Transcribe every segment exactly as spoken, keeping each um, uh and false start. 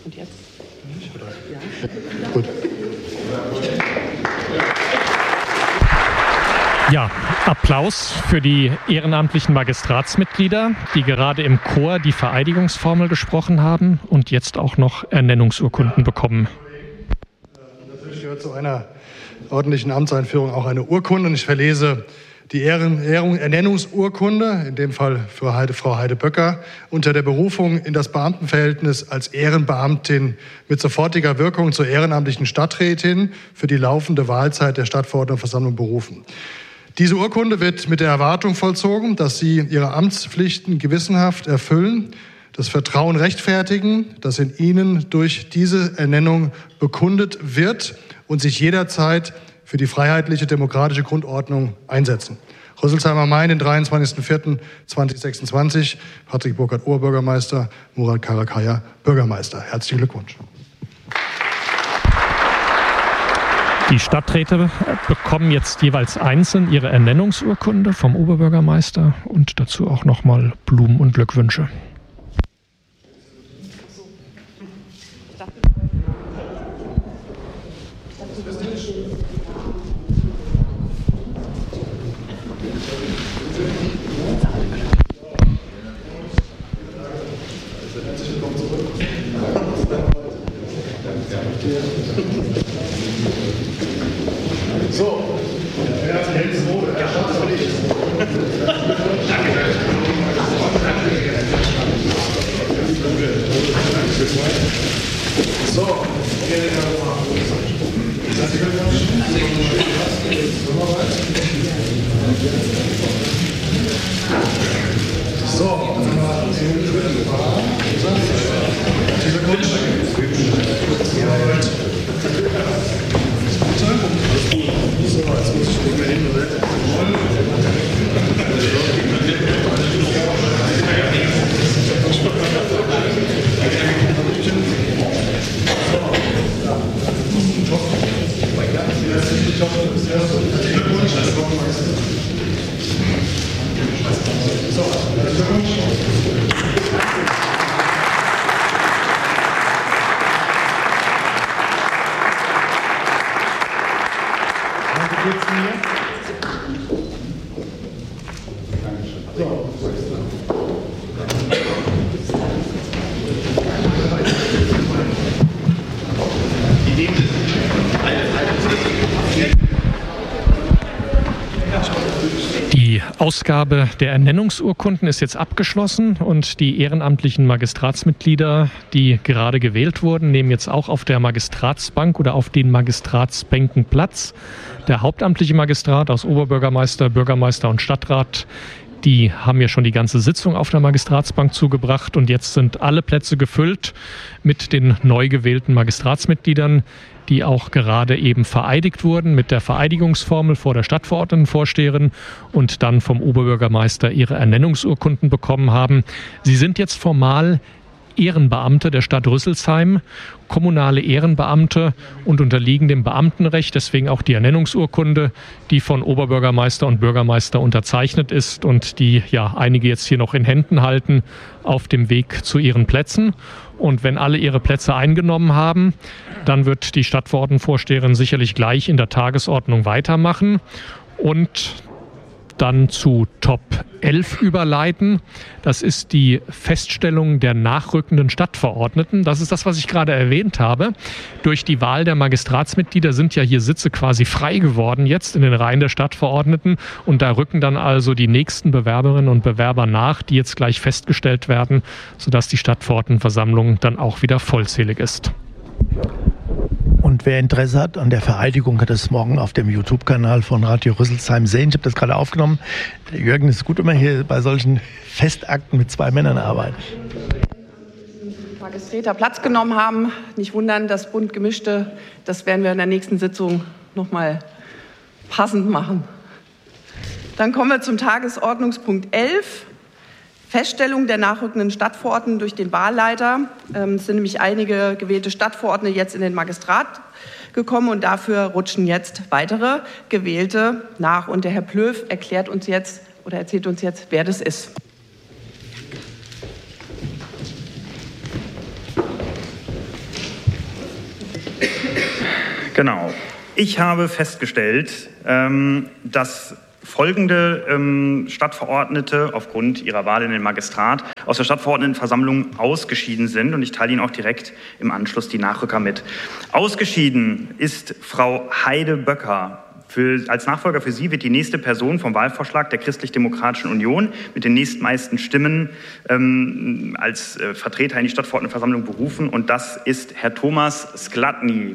Und jetzt? Ja. Gut. Ja, Applaus für die ehrenamtlichen Magistratsmitglieder, die gerade im Chor die Vereidigungsformel gesprochen haben und jetzt auch noch Ernennungsurkunden bekommen. Natürlich gehört zu einer ordentlichen Amtseinführung auch eine Urkunde. Und ich verlese die Ehren, Ehrung, Ernennungsurkunde, in dem Fall für Heide, Frau Heide-Böcker, unter der Berufung in das Beamtenverhältnis als Ehrenbeamtin mit sofortiger Wirkung zur ehrenamtlichen Stadträtin für die laufende Wahlzeit der Stadtverordnetenversammlung berufen. Diese Urkunde wird mit der Erwartung vollzogen, dass Sie Ihre Amtspflichten gewissenhaft erfüllen, das Vertrauen rechtfertigen, das in Ihnen durch diese Ernennung bekundet wird und sich jederzeit für die freiheitliche demokratische Grundordnung einsetzen. Rüsselsheimer Main, den dreiundzwanzigsten vierten zweitausendsechsundzwanzig. Patrick Burkhardt, Oberbürgermeister, Murat Karakaya, Bürgermeister. Herzlichen Glückwunsch. Die Stadträte bekommen jetzt jeweils einzeln ihre Ernennungsurkunde vom Oberbürgermeister und dazu auch nochmal Blumen und Glückwünsche. So, wer hat die Hände so? Er schaut es für dich. So, so, Die Ausgabe der Ernennungsurkunden ist jetzt abgeschlossen und die ehrenamtlichen Magistratsmitglieder, die gerade gewählt wurden, nehmen jetzt auch auf der Magistratsbank oder auf den Magistratsbänken Platz. Der hauptamtliche Magistrat aus Oberbürgermeister, Bürgermeister und Stadtrat, die haben ja schon die ganze Sitzung auf der Magistratsbank zugebracht und jetzt sind alle Plätze gefüllt mit den neu gewählten Magistratsmitgliedern, die auch gerade eben vereidigt wurden mit der Vereidigungsformel vor der Stadtverordnetenvorsteherin und dann vom Oberbürgermeister ihre Ernennungsurkunden bekommen haben. Sie sind jetzt formal Ehrenbeamte der Stadt Rüsselsheim, kommunale Ehrenbeamte und unterliegen dem Beamtenrecht, deswegen auch die Ernennungsurkunde, die von Oberbürgermeister und Bürgermeister unterzeichnet ist und die ja einige jetzt hier noch in Händen halten auf dem Weg zu ihren Plätzen. Und wenn alle ihre Plätze eingenommen haben, dann wird die Stadtverordnetenvorsteherin sicherlich gleich in der Tagesordnung weitermachen und dann zu Top elf überleiten. Das ist die Feststellung der nachrückenden Stadtverordneten. Das ist das, was ich gerade erwähnt habe. Durch die Wahl der Magistratsmitglieder sind ja hier Sitze quasi frei geworden jetzt in den Reihen der Stadtverordneten. Und da rücken dann also die nächsten Bewerberinnen und Bewerber nach, die jetzt gleich festgestellt werden, sodass die Stadtverordnetenversammlung dann auch wieder vollzählig ist. Und wer Interesse hat an der Vereidigung, kann das morgen auf dem YouTube-Kanal von Radio Rüsselsheim sehen. Ich habe das gerade aufgenommen. Der Jürgen ist gut immer hier bei solchen Festakten mit zwei Männern arbeiten. Magisträter Platz genommen haben. Nicht wundern, das bunt gemischte, das werden wir in der nächsten Sitzung nochmal passend machen. Dann kommen wir zum Tagesordnungspunkt elf. Feststellung der nachrückenden Stadtverordneten durch den Wahlleiter. Es sind nämlich einige gewählte Stadtverordnete jetzt in den Magistrat gekommen und dafür rutschen jetzt weitere gewählte nach. Und der Herr Plöw erklärt uns jetzt oder erzählt uns jetzt, wer das ist. Genau. Ich habe festgestellt, ähm, dass folgende ähm, Stadtverordnete aufgrund ihrer Wahl in den Magistrat aus der Stadtverordnetenversammlung ausgeschieden sind. Und ich teile Ihnen auch direkt im Anschluss die Nachrücker mit. Ausgeschieden ist Frau Heide Böcker. Für, als Nachfolger für sie wird die nächste Person vom Wahlvorschlag der Christlich-Demokratischen Union mit den nächstmeisten Stimmen ähm, als äh, Vertreter in die Stadtverordnetenversammlung berufen. Und das ist Herr Thomas Skladny.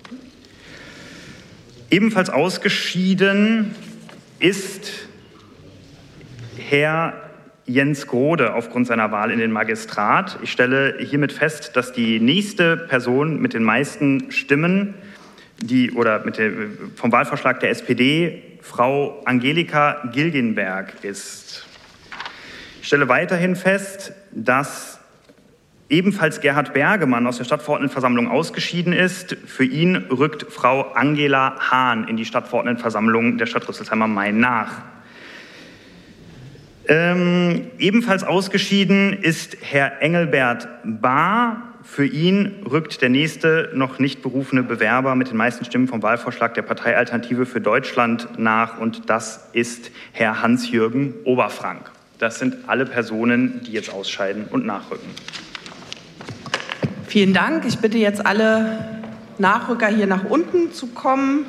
Ebenfalls ausgeschieden ist Herr Jens Grode aufgrund seiner Wahl in den Magistrat. Ich stelle hiermit fest, dass die nächste Person mit den meisten Stimmen, die oder mit der, vom Wahlvorschlag der S P D, Frau Angelika Gilgenberg ist. Ich stelle weiterhin fest, dass ebenfalls Gerhard Bergemann aus der Stadtverordnetenversammlung ausgeschieden ist. Für ihn rückt Frau Angela Hahn in die Stadtverordnetenversammlung der Stadt Rüsselsheim am Main nach. Ähm, ebenfalls ausgeschieden ist Herr Engelbert Bahr. Für ihn rückt der nächste noch nicht berufene Bewerber mit den meisten Stimmen vom Wahlvorschlag der Partei Alternative für Deutschland nach, und das ist Herr Hans-Jürgen Oberfrank. Das sind alle Personen, die jetzt ausscheiden und nachrücken. Vielen Dank. Ich bitte jetzt alle Nachrücker hier nach unten zu kommen.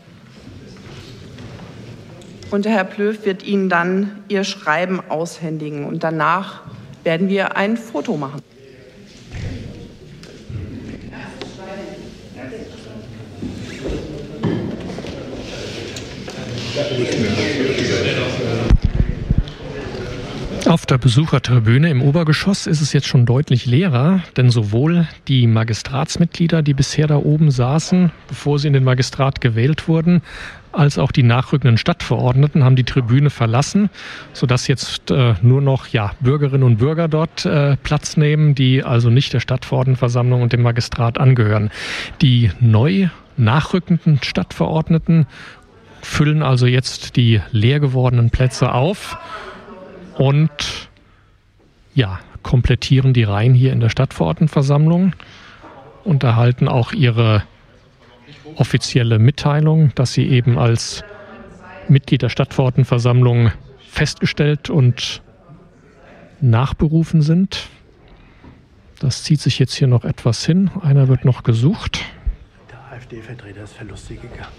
Und der Herr Plöw wird Ihnen dann Ihr Schreiben aushändigen. Und danach werden wir ein Foto machen. Auf der Besuchertribüne im Obergeschoss ist es jetzt schon deutlich leerer, denn sowohl die Magistratsmitglieder, die bisher da oben saßen, bevor sie in den Magistrat gewählt wurden, als auch die nachrückenden Stadtverordneten haben die Tribüne verlassen, sodass jetzt äh, nur noch ja, Bürgerinnen und Bürger dort äh, Platz nehmen, die also nicht der Stadtverordnetenversammlung und dem Magistrat angehören. Die neu nachrückenden Stadtverordneten füllen also jetzt die leer gewordenen Plätze auf und ja, komplettieren die Reihen hier in der Stadtverordnetenversammlung und erhalten auch ihre offizielle Mitteilung, dass sie eben als Mitglied der Stadtverordnetenversammlung festgestellt und nachberufen sind. Das zieht sich jetzt hier noch etwas hin. Einer wird noch gesucht. Der AfD-Vertreter ist verlustig gegangen.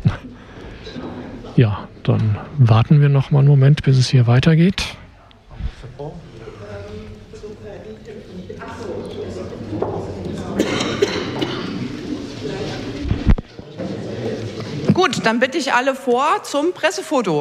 Ja, dann warten wir noch mal einen Moment, bis es hier weitergeht. Gut, dann bitte ich alle vor zum Pressefoto.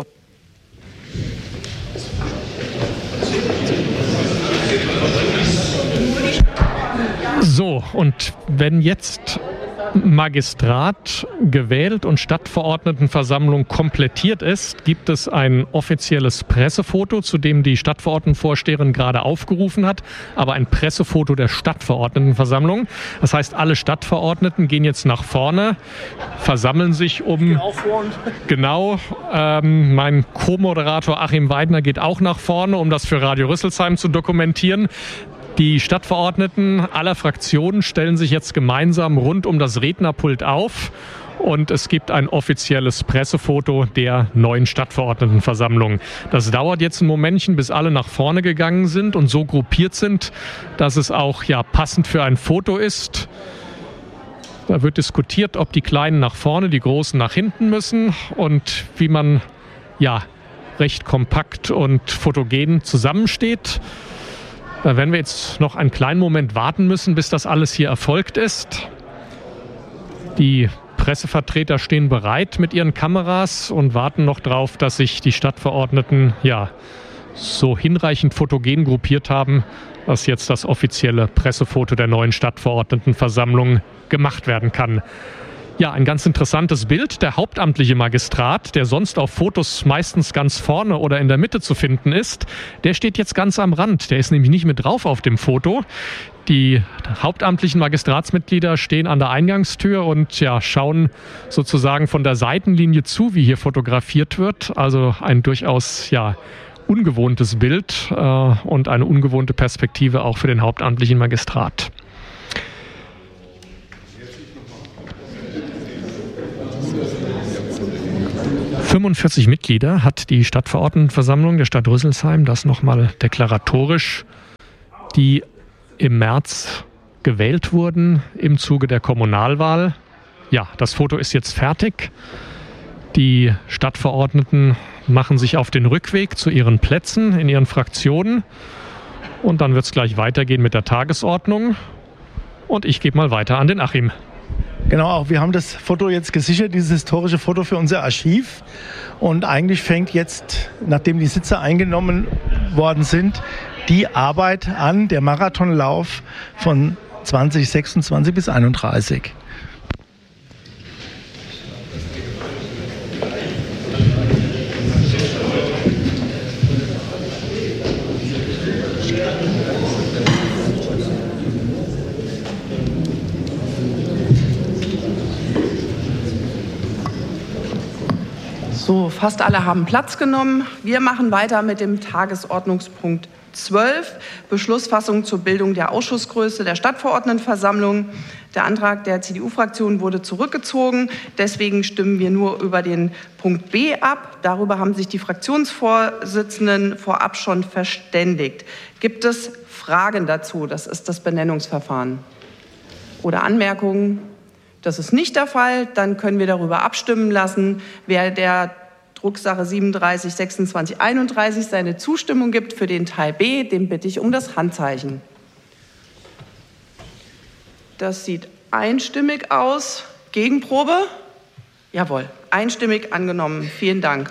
So, und wenn jetzt Magistrat gewählt und Stadtverordnetenversammlung komplettiert ist, gibt es ein offizielles Pressefoto, zu dem die Stadtverordnetenvorsteherin gerade aufgerufen hat, aber ein Pressefoto der Stadtverordnetenversammlung. Das heißt, alle Stadtverordneten gehen jetzt nach vorne, versammeln sich um... Genau, ähm, mein Co-Moderator Achim Weidner geht auch nach vorne, um das für Radio Rüsselsheim zu dokumentieren. Die Stadtverordneten aller Fraktionen stellen sich jetzt gemeinsam rund um das Rednerpult auf und es gibt ein offizielles Pressefoto der neuen Stadtverordnetenversammlung. Das dauert jetzt ein Momentchen, bis alle nach vorne gegangen sind und so gruppiert sind, dass es auch ja passend für ein Foto ist. Da wird diskutiert, ob die Kleinen nach vorne, die Großen nach hinten müssen und wie man ja recht kompakt und fotogen zusammensteht. Da werden wir jetzt noch einen kleinen Moment warten müssen, bis das alles hier erfolgt ist. Die Pressevertreter stehen bereit mit ihren Kameras und warten noch darauf, dass sich die Stadtverordneten ja so hinreichend fotogen gruppiert haben, dass jetzt das offizielle Pressefoto der neuen Stadtverordnetenversammlung gemacht werden kann. Ja, ein ganz interessantes Bild. Der hauptamtliche Magistrat, der sonst auf Fotos meistens ganz vorne oder in der Mitte zu finden ist, der steht jetzt ganz am Rand. Der ist nämlich nicht mit drauf auf dem Foto. Die hauptamtlichen Magistratsmitglieder stehen an der Eingangstür und ja, schauen sozusagen von der Seitenlinie zu, wie hier fotografiert wird. Also ein durchaus ja, ungewohntes Bild äh, und eine ungewohnte Perspektive auch für den hauptamtlichen Magistrat. fünfundvierzig Mitglieder hat die Stadtverordnetenversammlung der Stadt Rüsselsheim, das nochmal deklaratorisch, die im März gewählt wurden im Zuge der Kommunalwahl. Ja, das Foto ist jetzt fertig. Die Stadtverordneten machen sich auf den Rückweg zu ihren Plätzen in ihren Fraktionen. Und dann wird es gleich weitergehen mit der Tagesordnung. Und ich gebe mal weiter an den Achim. Genau, auch wir haben das Foto jetzt gesichert, dieses historische Foto für unser Archiv. Und eigentlich fängt jetzt, nachdem die Sitze eingenommen worden sind, die Arbeit an, der Marathonlauf von zwanzig sechsundzwanzig bis einunddreißig. So, fast alle haben Platz genommen. Wir machen weiter mit dem Tagesordnungspunkt zwölf, Beschlussfassung zur Bildung der Ausschussgröße der Stadtverordnetenversammlung. Der Antrag der C D U-Fraktion wurde zurückgezogen. Deswegen stimmen wir nur über den Punkt B ab. Darüber haben sich die Fraktionsvorsitzenden vorab schon verständigt. Gibt es Fragen dazu? Das ist das Benennungsverfahren. Oder Anmerkungen? Das ist nicht der Fall. Dann können wir darüber abstimmen lassen. Wer der Drucksache siebenunddreißig sechsundzwanzig einunddreißig seine Zustimmung gibt für den Teil B, den bitte ich um das Handzeichen. Das sieht einstimmig aus. Gegenprobe? Jawohl, einstimmig angenommen. Vielen Dank.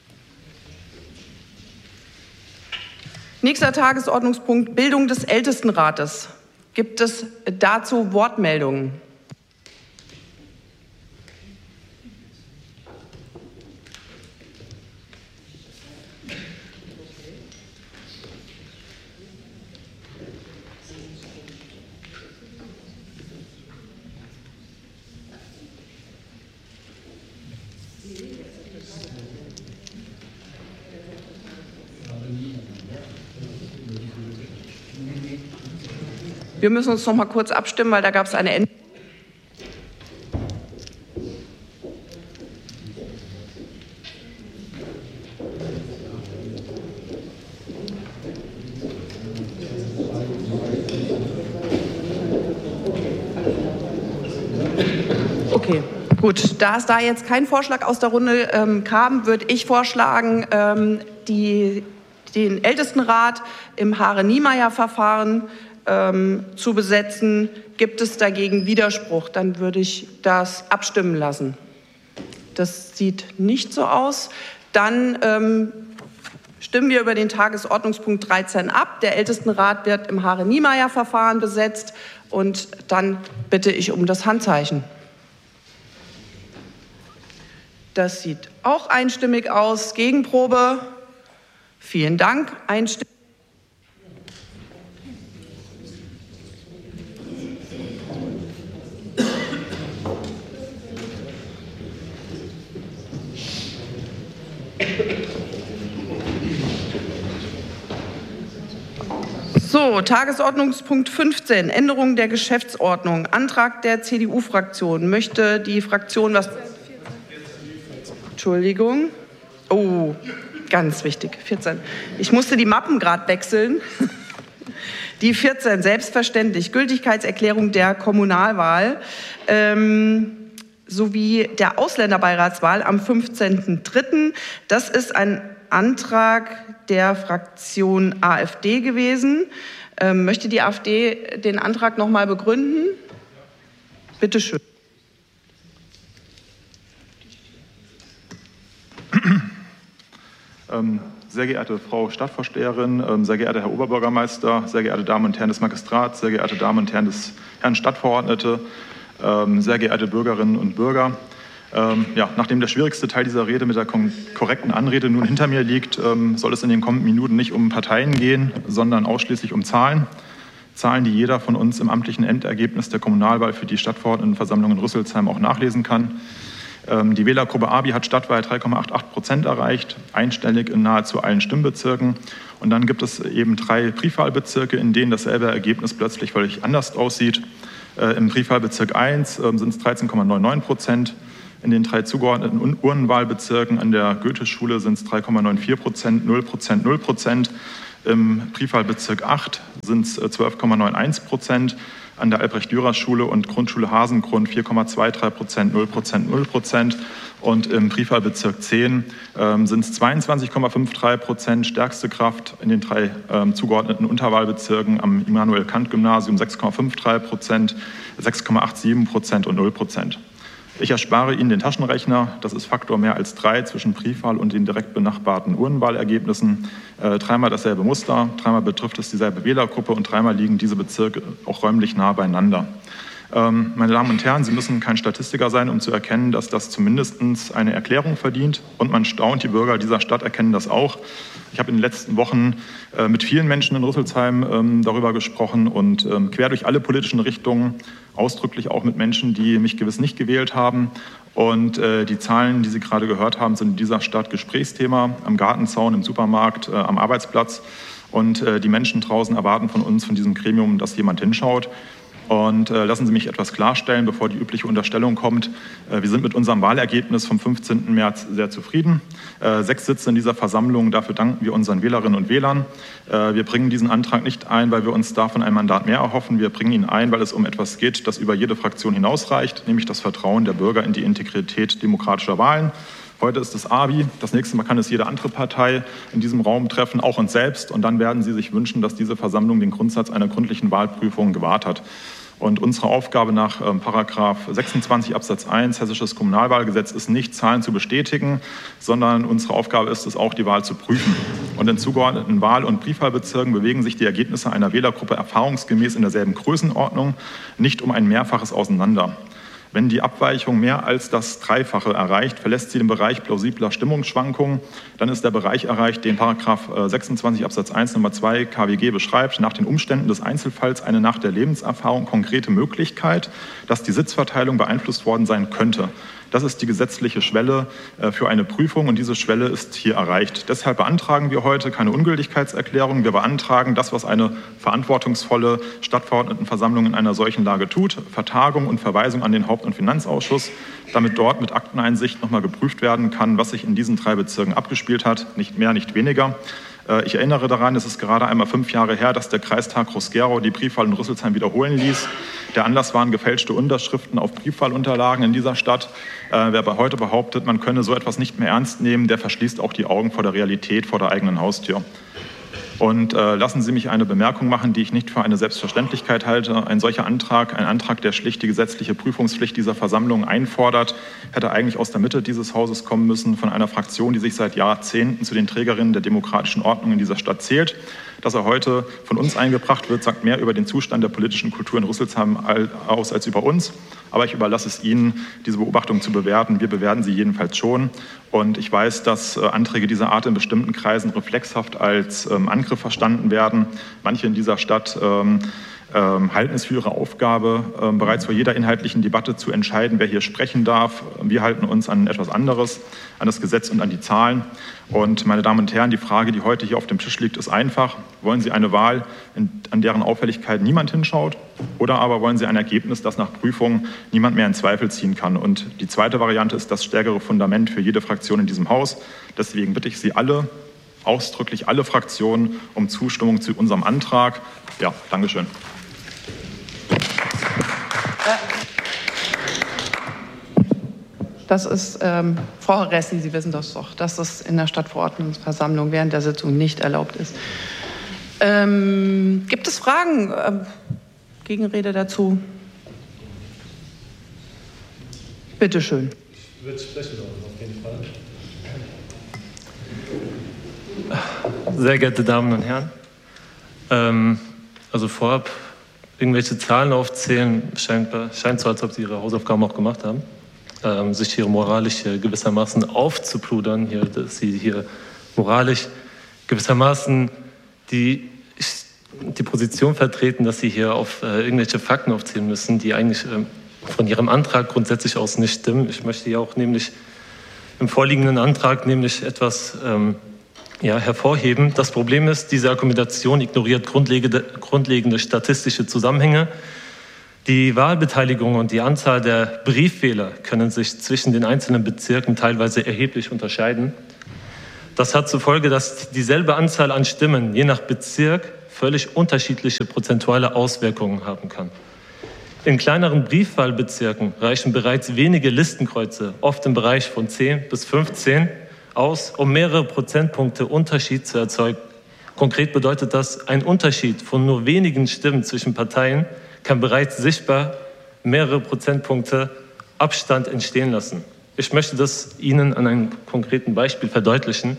Nächster Tagesordnungspunkt, Bildung des Ältestenrates. Gibt es dazu Wortmeldungen? Wir müssen uns noch mal kurz abstimmen, weil da gab es eine Änderung. Okay, gut. Da es da jetzt kein Vorschlag aus der Runde ähm, kam, würde ich vorschlagen, ähm, die, den Ältestenrat im Hare-Niemeyer-Verfahren Ähm, zu besetzen. Gibt es dagegen Widerspruch? Dann würde ich das abstimmen lassen. Das sieht nicht so aus. Dann ähm, stimmen wir über den Tagesordnungspunkt dreizehn ab. Der Ältestenrat wird im Hare-Niemeyer-Verfahren besetzt. Und dann bitte ich um das Handzeichen. Das sieht auch einstimmig aus. Gegenprobe? Vielen Dank. Einstimmig. So, Tagesordnungspunkt fünfzehn, Änderung der Geschäftsordnung. Antrag der C D U-Fraktion. Möchte die Fraktion was... Entschuldigung. Oh, ganz wichtig, vierzehn. Ich musste die Mappen gerade wechseln. Die vierzehn, selbstverständlich. Gültigkeitserklärung der Kommunalwahl ähm, sowie der Ausländerbeiratswahl am fünfzehnten dritten Das ist ein Antrag der Fraktion AfD gewesen. Ähm, möchte die AfD den Antrag noch mal begründen? Bitte schön. Ähm, sehr geehrte Frau Stadtvorsteherin, ähm, sehr geehrter Herr Oberbürgermeister, sehr geehrte Damen und Herren des Magistrats, sehr geehrte Damen und Herren des Herren Stadtverordnete, ähm, sehr geehrte Bürgerinnen und Bürger. Ähm, ja, nachdem der schwierigste Teil dieser Rede mit der korrekten Anrede nun hinter mir liegt, ähm, soll es in den kommenden Minuten nicht um Parteien gehen, sondern ausschließlich um Zahlen. Zahlen, die jeder von uns im amtlichen Endergebnis der Kommunalwahl für die Stadtverordnetenversammlung in Rüsselsheim auch nachlesen kann. Ähm, die Wählergruppe Abi hat stadtweit drei Komma achtundachtzig Prozent erreicht, einstellig in nahezu allen Stimmbezirken. Und dann gibt es eben drei Briefwahlbezirke, in denen dasselbe Ergebnis plötzlich völlig anders aussieht. Äh, Im Briefwahlbezirk eins äh, sind es dreizehn Komma neunundneunzig Prozent. In den drei zugeordneten Urnenwahlbezirken an der Goethe-Schule sind es drei Komma vierundneunzig Prozent, null Prozent, null Prozent. Im Briefwahlbezirk acht sind es zwölf Komma einundneunzig Prozent. An der Albrecht-Dürer-Schule und Grundschule Hasengrund vier Komma dreiundzwanzig Prozent, null Prozent, null Prozent. Und im Briefwahlbezirk zehn ähm, sind es zweiundzwanzig Komma dreiundfünfzig Prozent, stärkste Kraft in den drei ähm, zugeordneten Unterwahlbezirken am Immanuel-Kant-Gymnasium sechs Komma dreiundfünfzig Prozent, sechs Komma siebenundachtzig Prozent und null Prozent. Ich erspare Ihnen den Taschenrechner. Das ist Faktor mehr als drei zwischen Briefwahl und den direkt benachbarten Urnenwahlergebnissen. Äh, dreimal dasselbe Muster, dreimal betrifft es dieselbe Wählergruppe und dreimal liegen diese Bezirke auch räumlich nah beieinander. Ähm, meine Damen und Herren, Sie müssen kein Statistiker sein, um zu erkennen, dass das zumindest eine Erklärung verdient. Und man staunt, die Bürger dieser Stadt erkennen das auch. Ich habe in den letzten Wochen äh, mit vielen Menschen in Rüsselsheim ähm, darüber gesprochen und ähm, quer durch alle politischen Richtungen, ausdrücklich auch mit Menschen, die mich gewiss nicht gewählt haben. Und äh, die Zahlen, die Sie gerade gehört haben, sind in dieser Stadt Gesprächsthema, am Gartenzaun, im Supermarkt, äh, am Arbeitsplatz. Und äh, die Menschen draußen erwarten von uns, von diesem Gremium, dass jemand hinschaut. Und äh, lassen Sie mich etwas klarstellen, bevor die übliche Unterstellung kommt. Äh, wir sind mit unserem Wahlergebnis vom fünfzehnten März sehr zufrieden. Äh, sechs Sitze in dieser Versammlung, dafür danken wir unseren Wählerinnen und Wählern. Äh, wir bringen diesen Antrag nicht ein, weil wir uns davon ein Mandat mehr erhoffen. Wir bringen ihn ein, weil es um etwas geht, das über jede Fraktion hinausreicht, nämlich das Vertrauen der Bürger in die Integrität demokratischer Wahlen. Heute ist es A B I, das nächste Mal kann es jede andere Partei in diesem Raum treffen, auch uns selbst. Und dann werden Sie sich wünschen, dass diese Versammlung den Grundsatz einer gründlichen Wahlprüfung gewahrt hat. Und unsere Aufgabe nach ähm, Paragraph sechsundzwanzig Absatz eins Hessisches Kommunalwahlgesetz ist nicht, Zahlen zu bestätigen, sondern unsere Aufgabe ist es auch, die Wahl zu prüfen. Und in zugeordneten Wahl- und Briefwahlbezirken bewegen sich die Ergebnisse einer Wählergruppe erfahrungsgemäß in derselben Größenordnung, nicht um ein Mehrfaches auseinander. Wenn die Abweichung mehr als das Dreifache erreicht, verlässt sie den Bereich plausibler Stimmungsschwankungen. Dann ist der Bereich erreicht, den Paragraph sechsundzwanzig Absatz eins Nummer zwei K W G beschreibt, nach den Umständen des Einzelfalls eine nach der Lebenserfahrung konkrete Möglichkeit, dass die Sitzverteilung beeinflusst worden sein könnte. Das ist die gesetzliche Schwelle für eine Prüfung und diese Schwelle ist hier erreicht. Deshalb beantragen wir heute keine Ungültigkeitserklärung. Wir beantragen das, was eine verantwortungsvolle Stadtverordnetenversammlung in einer solchen Lage tut, Vertagung und Verweisung an den Haupt- und Finanzausschuss, damit dort mit Akteneinsicht nochmal geprüft werden kann, was sich in diesen drei Bezirken abgespielt hat, nicht mehr, nicht weniger. Ich erinnere daran, es ist gerade einmal fünf Jahre her, dass der Kreistag Groß-Gerau die Briefwahl in Rüsselsheim wiederholen ließ. Der Anlass waren gefälschte Unterschriften auf Briefwahlunterlagen in dieser Stadt. Wer aber heute behauptet, man könne so etwas nicht mehr ernst nehmen, der verschließt auch die Augen vor der Realität, vor der eigenen Haustür. Und äh, lassen Sie mich eine Bemerkung machen, die ich nicht für eine Selbstverständlichkeit halte. Ein solcher Antrag, ein Antrag, der schlicht die gesetzliche Prüfungspflicht dieser Versammlung einfordert, hätte eigentlich aus der Mitte dieses Hauses kommen müssen, von einer Fraktion, die sich seit Jahrzehnten zu den Trägerinnen der demokratischen Ordnung in dieser Stadt zählt. Dass er heute von uns eingebracht wird, sagt mehr über den Zustand der politischen Kultur in Rüsselsheim aus als über uns. Aber ich überlasse es Ihnen, diese Beobachtung zu bewerten. Wir bewerten sie jedenfalls schon. Und ich weiß, dass Anträge dieser Art in bestimmten Kreisen reflexhaft als ähm, Angriff verstanden werden. Manche in dieser Stadt ähm, ähm, halten es für ihre Aufgabe, ähm, bereits vor jeder inhaltlichen Debatte zu entscheiden, wer hier sprechen darf. Wir halten uns an etwas anderes, an das Gesetz und an die Zahlen. Und meine Damen und Herren, die Frage, die heute hier auf dem Tisch liegt, ist einfach. Wollen Sie eine Wahl, in, an deren Auffälligkeit niemand hinschaut? Oder aber wollen Sie ein Ergebnis, das nach Prüfung niemand mehr in Zweifel ziehen kann? Und die zweite Variante ist das stärkere Fundament für jede Fraktion in diesem Haus. Deswegen bitte ich Sie alle, ausdrücklich alle Fraktionen, um Zustimmung zu unserem Antrag. Ja, Dankeschön. Das ist, ähm, Frau Ressi, Sie wissen das doch, dass das in der Stadtverordnetenversammlung während der Sitzung nicht erlaubt ist. Ähm, gibt es Fragen, äh, Gegenrede dazu? Bitte schön. Ich würde sprechen auf jeden Fall. Sehr geehrte Damen und Herren, ähm, also vorab irgendwelche Zahlen aufzählen, scheint, scheint so, als ob Sie Ihre Hausaufgaben auch gemacht haben. Ähm, sich hier moralisch äh, gewissermaßen aufzupludern, hier, dass Sie hier moralisch gewissermaßen die, die Position vertreten, dass Sie hier auf äh, irgendwelche Fakten aufzählen müssen, die eigentlich äh, von Ihrem Antrag grundsätzlich aus nicht stimmen. Ich möchte hier auch nämlich im vorliegenden Antrag nämlich etwas ähm, ja, hervorheben. Das Problem ist, diese Argumentation ignoriert grundlegende, grundlegende statistische Zusammenhänge. Die Wahlbeteiligung und die Anzahl der Briefwähler können sich zwischen den einzelnen Bezirken teilweise erheblich unterscheiden. Das hat zur Folge, dass dieselbe Anzahl an Stimmen je nach Bezirk völlig unterschiedliche prozentuale Auswirkungen haben kann. In kleineren Briefwahlbezirken reichen bereits wenige Listenkreuze, oft im Bereich von zehn bis fünfzehn, aus, um mehrere Prozentpunkte Unterschied zu erzeugen. Konkret bedeutet das, ein Unterschied von nur wenigen Stimmen zwischen Parteien kann bereits sichtbar mehrere Prozentpunkte Abstand entstehen lassen. Ich möchte das Ihnen an einem konkreten Beispiel verdeutlichen.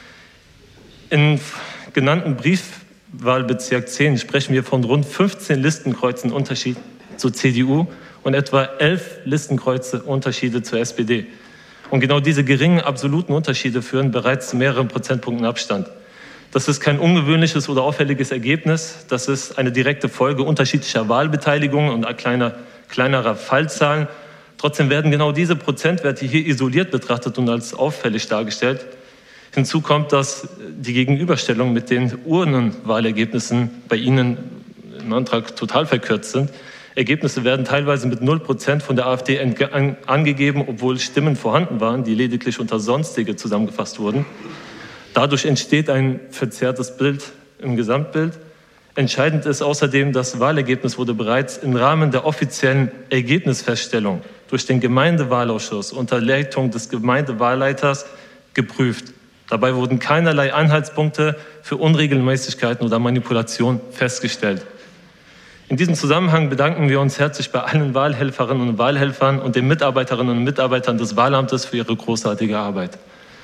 Im genannten Briefwahlbezirk zehn sprechen wir von rund fünfzehn Listenkreuzen Unterschied zur C D U und etwa elf Listenkreuze Unterschiede zur S P D. Und genau diese geringen absoluten Unterschiede führen bereits zu mehreren Prozentpunkten Abstand. Das ist kein ungewöhnliches oder auffälliges Ergebnis. Das ist eine direkte Folge unterschiedlicher Wahlbeteiligungen und kleiner, kleinerer Fallzahlen. Trotzdem werden genau diese Prozentwerte hier isoliert betrachtet und als auffällig dargestellt. Hinzu kommt, dass die Gegenüberstellung mit den Urnenwahlergebnissen bei Ihnen im Antrag total verkürzt sind. Ergebnisse werden teilweise mit null Prozent von der AfD angegeben, obwohl Stimmen vorhanden waren, die lediglich unter Sonstige zusammengefasst wurden. Dadurch entsteht ein verzerrtes Bild im Gesamtbild. Entscheidend ist außerdem, das Wahlergebnis wurde bereits im Rahmen der offiziellen Ergebnisfeststellung durch den Gemeindewahlausschuss unter Leitung des Gemeindewahlleiters geprüft. Dabei wurden keinerlei Anhaltspunkte für Unregelmäßigkeiten oder Manipulation festgestellt. In diesem Zusammenhang bedanken wir uns herzlich bei allen Wahlhelferinnen und Wahlhelfern und den Mitarbeiterinnen und Mitarbeitern des Wahlamtes für ihre großartige Arbeit.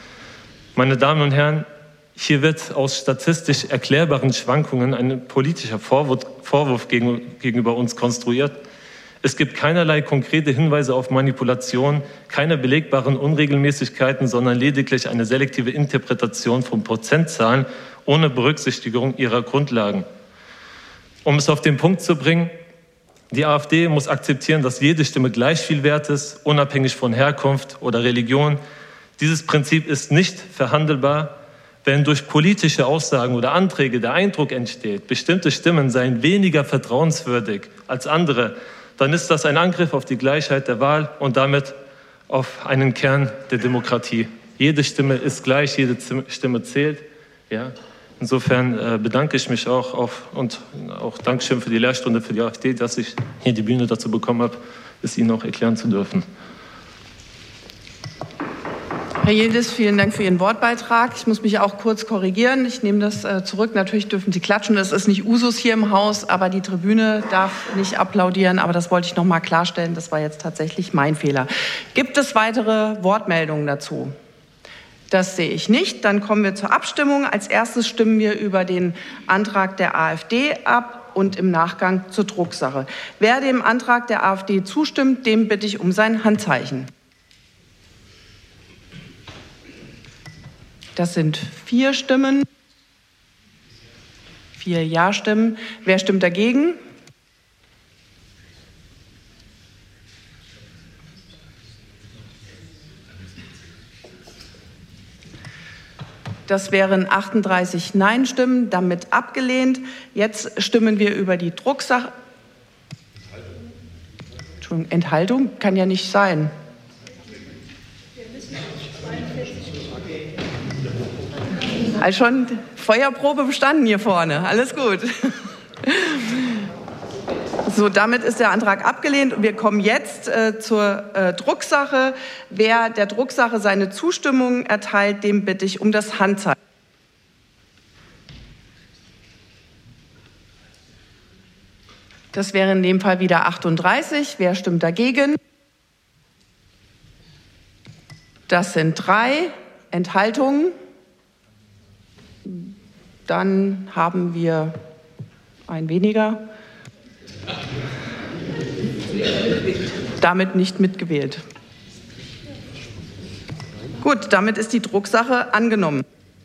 Meine Damen und Herren, hier wird aus statistisch erklärbaren Schwankungen ein politischer Vorwurf, Vorwurf gegen, gegenüber uns konstruiert. Es gibt keinerlei konkrete Hinweise auf Manipulation, keine belegbaren Unregelmäßigkeiten, sondern lediglich eine selektive Interpretation von Prozentzahlen ohne Berücksichtigung ihrer Grundlagen. Um es auf den Punkt zu bringen, die AfD muss akzeptieren, dass jede Stimme gleich viel wert ist, unabhängig von Herkunft oder Religion. Dieses Prinzip ist nicht verhandelbar. Wenn durch politische Aussagen oder Anträge der Eindruck entsteht, bestimmte Stimmen seien weniger vertrauenswürdig als andere, dann ist das ein Angriff auf die Gleichheit der Wahl und damit auf einen Kern der Demokratie. Jede Stimme ist gleich, jede Stimme zählt. Ja. Insofern äh, bedanke ich mich auch auf, und auch Dankeschön für die Lehrstunde für die AfD, dass ich hier die Bühne dazu bekommen habe, es Ihnen auch erklären zu dürfen. Herr Yildiz, vielen Dank für Ihren Wortbeitrag. Ich muss mich auch kurz korrigieren. Ich nehme das äh, zurück. Natürlich dürfen Sie klatschen. Das ist nicht Usus hier im Haus, aber die Tribüne darf nicht applaudieren. Aber das wollte ich noch mal klarstellen. Das war jetzt tatsächlich mein Fehler. Gibt es weitere Wortmeldungen dazu? Das sehe ich nicht. Dann kommen wir zur Abstimmung. Als erstes stimmen wir über den Antrag der AfD ab und im Nachgang zur Drucksache. Wer dem Antrag der AfD zustimmt, dem bitte ich um sein Handzeichen. Das sind vier Stimmen, vier Ja-Stimmen. Wer stimmt dagegen? Das wären achtunddreißig Nein-Stimmen, damit abgelehnt. Jetzt stimmen wir über die Drucksache. Entschuldigung, Enthaltung kann ja nicht sein. Also schon Feuerprobe bestanden hier vorne. Alles gut. So, damit ist der Antrag abgelehnt und wir kommen jetzt äh, zur äh, Drucksache. Wer der Drucksache seine Zustimmung erteilt, dem bitte ich um das Handzeichen. Das wäre in dem Fall wieder achtunddreißig. Wer stimmt dagegen? Das sind drei. Enthaltungen? Dann haben wir ein weniger. Damit nicht mitgewählt. Gut, damit ist die Drucksache angenommen.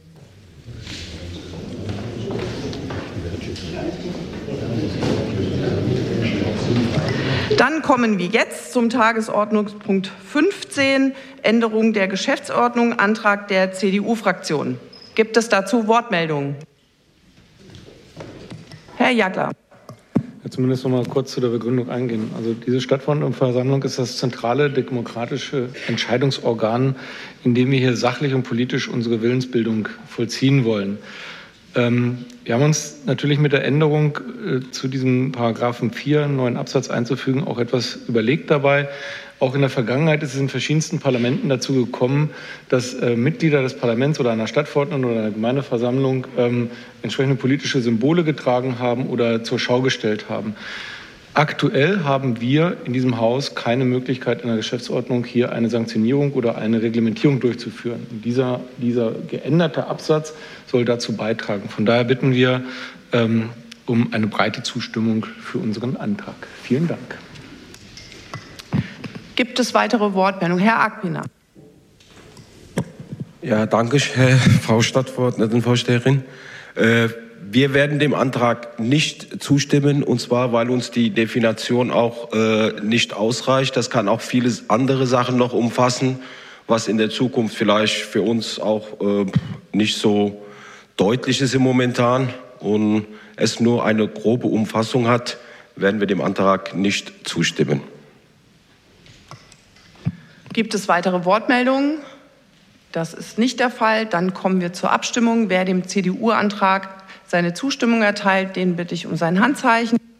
Dann kommen wir jetzt zum Tagesordnungspunkt fünfzehn, Änderung der Geschäftsordnung, Antrag der C D U-Fraktion. Gibt es dazu Wortmeldungen? Herr Jagler. Ja, zumindest noch mal kurz zu der Begründung eingehen. Also diese Stadtversammlung ist das zentrale demokratische Entscheidungsorgan, in dem wir hier sachlich und politisch unsere Willensbildung vollziehen wollen. Ähm, wir haben uns natürlich mit der Änderung äh, zu diesem Paragraphen vier, neuen Absatz einzufügen, auch etwas überlegt dabei. Auch in der Vergangenheit ist es in verschiedensten Parlamenten dazu gekommen, dass äh, Mitglieder des Parlaments oder einer Stadtverordneten oder einer Gemeindeversammlung ähm, entsprechende politische Symbole getragen haben oder zur Schau gestellt haben. Aktuell haben wir in diesem Haus keine Möglichkeit in der Geschäftsordnung, hier eine Sanktionierung oder eine Reglementierung durchzuführen. Und dieser, dieser geänderte Absatz soll dazu beitragen. Von daher bitten wir ähm, um eine breite Zustimmung für unseren Antrag. Vielen Dank. Gibt es weitere Wortmeldungen? Herr Akpiner. Ja, danke, Frau Stadtverordnetenvorsteherin. Äh, wir werden dem Antrag nicht zustimmen, und zwar, weil uns die Definition auch äh, nicht ausreicht. Das kann auch viele andere Sachen noch umfassen, was in der Zukunft vielleicht für uns auch äh, nicht so deutlich ist im Momentan und es nur eine grobe Umfassung hat, werden wir dem Antrag nicht zustimmen. Gibt es weitere Wortmeldungen? Das ist nicht der Fall. Dann kommen wir zur Abstimmung. Wer dem C D U-Antrag seine Zustimmung erteilt, den bitte ich um sein Handzeichen.